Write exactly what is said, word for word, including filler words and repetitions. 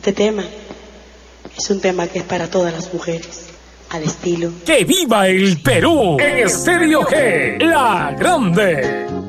Este tema es un tema que es para todas las mujeres, al estilo. ¡Que viva el Perú! En Estéreo G, la grande.